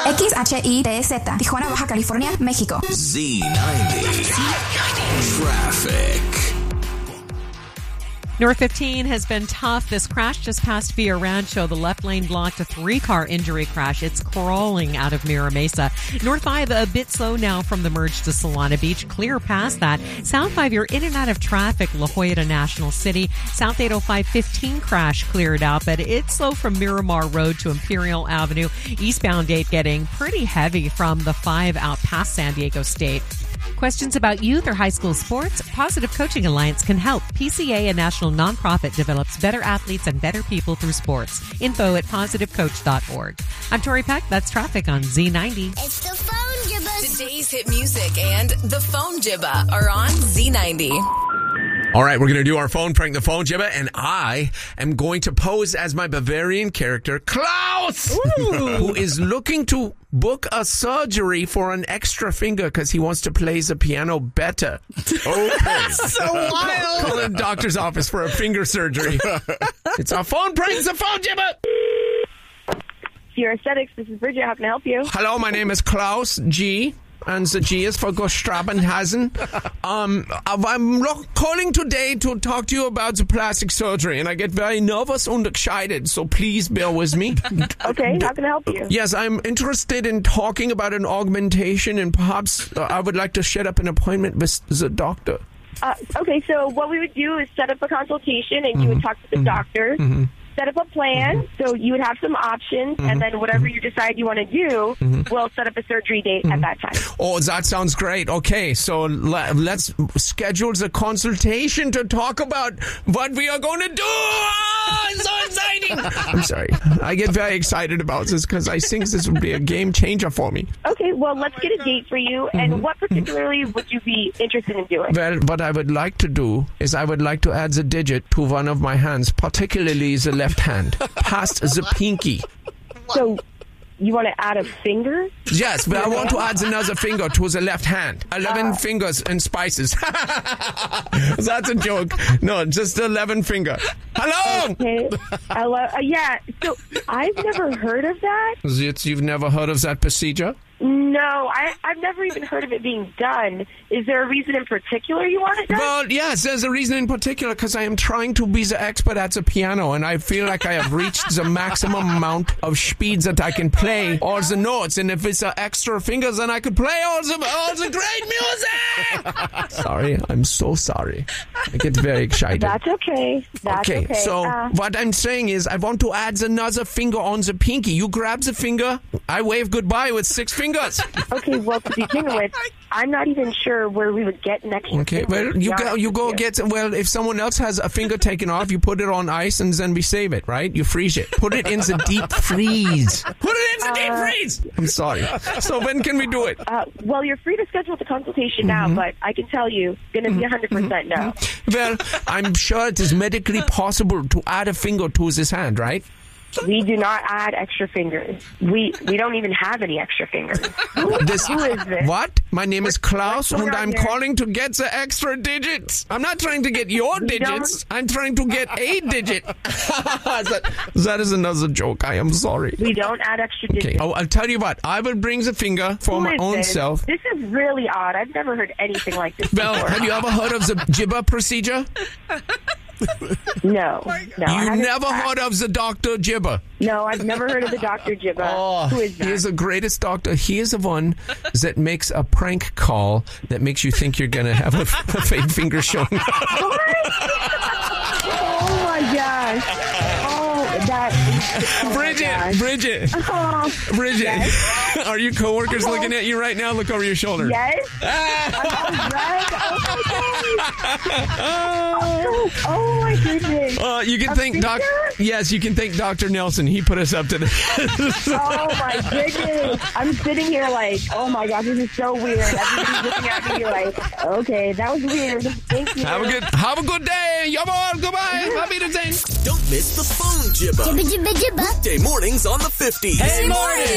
XHITZ, Tijuana, Baja California, México. Z90 Traffic. North 15 has been tough. This crash just past Villa Rancho. The left lane blocked, a 3-car injury crash. It's crawling out of Mira Mesa. North 5 a bit slow now from the merge to Solana Beach. Clear past that. South 5, you're in and out of traffic. La Jolla to National City. South 805 15 crash cleared out, but it's slow from Miramar Road to Imperial Avenue. Eastbound 8 getting pretty heavy from the 5 out past San Diego State. Questions about youth or high school sports? Positive Coaching Alliance can help. PCA, a national nonprofit, develops better athletes and better people through sports. Info at positivecoach.org. I'm Tori Peck. That's traffic on Z90. It's the Phone Jibba. Today's hit music and the Phone Jibba are on Z90. All right, we're going to do our phone prank, the Phone Jibba, and I am going to pose as my Bavarian character, Klaus, who is looking to book a surgery for an extra finger because he wants to play the piano better. Okay. So wild. Call the doctor's office for a finger surgery. It's our phone prank, the Phone Jibba. Your Aesthetics, this is Bridget. How can I help you? Hello, my name is Klaus G. And the G is for Gostrabenhasen. I'm calling today to talk to you about the plastic surgery, and I get very nervous and excited, so please bear with me. Okay, how can I help you? Yes, I'm interested in talking about an augmentation, and perhaps I would like to set up an appointment with the doctor. Okay, so what we would do is set up a consultation, and you would talk to the doctor. Set up a plan, so you would have some options, and then whatever you decide you want to do, we'll set up a surgery date at that time. Oh, that sounds great. Okay, so let's schedule the consultation to talk about what we are going to do. Oh, it's so exciting. I'm sorry. I get very excited about this because I think this would be a game changer for me. Okay, well, let's get a date for you, and what particularly would you be interested in doing? Well, what I would like to do is I would like to add the digit to one of my hands, particularly the left hand, past the pinky. So you want to add a finger? Yes, but I want to add another finger to the left hand. 11 fingers and spices. That's a joke. No, just 11 finger. Hello! Okay. Yeah, so I've never heard of that. You've never heard of that procedure? No, I've never even heard of it being done. Is there a reason in particular you want it done? Well, yes, there's a reason in particular because I am trying to be the expert at the piano, and I feel like I have reached the maximum amount of speeds that I can play all the notes, and if it's extra fingers, then I could play all the great music! Sorry, I'm so sorry. I get very excited. That's okay. Okay, so what I'm saying is I want to add another finger on the pinky. You grab the finger, I wave goodbye with 6 fingers. Okay, well, to begin with, I'm not even sure where we would get an extra Okay, well, you go get, well, if someone else has a finger taken off, you put it on ice and then we save it, right? You freeze it. Put it in the deep freeze. Put it in the deep freeze! I'm sorry. So when can we do it? Well, you're free to schedule the consultation now, but I can tell you, it's going to be 100% no. Well, I'm sure it is medically possible to add a finger to this hand, right? We do not add extra fingers. We don't even have any extra fingers. Who is this? What? My name is Klaus, and I'm calling to get the extra digits. I'm not trying to get your digits. I'm trying to get a digit. That is another joke. I am sorry. We don't add extra digits. Okay. Oh, I'll tell you what. I will bring the finger for my own self. This is really odd. I've never heard anything like this before. Well, have you ever heard of the Jibba procedure? No. You never heard of the Dr. Jibba? No, I've never heard of the Dr. Jibba. Oh, who is that? He is the greatest doctor. He is the one that makes a prank call that makes you think you're going to have a fake finger showing. Oh my gosh. Bridget. Yes. Are your coworkers looking at you right now? Look over your shoulder. Yes. Oh my goodness. You can thank Yes, you can thank Dr. Nelson. He put us up to this. Oh my goodness. I'm sitting here like, oh my gosh, this is so weird. Everybody's looking at me like, okay, that was weird. Thank you. Have a good day. Yabon, goodbye. Happy to say. Don't miss the Phone Jibba. Jibba, jibba, jibba. Weekday mornings on the 50s. Hey, morning.